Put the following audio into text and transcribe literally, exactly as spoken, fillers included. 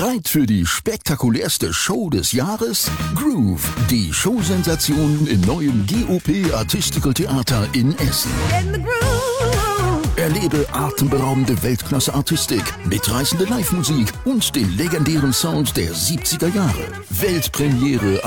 Bereit für die spektakulärste Show des Jahres? Groove, die Showsensation im neuen G O P Artistical Theater in Essen. Erlebe atemberaubende Weltklasse-Artistik, mitreißende Live-Musik und den legendären Sound der siebziger Jahre. Weltpremiere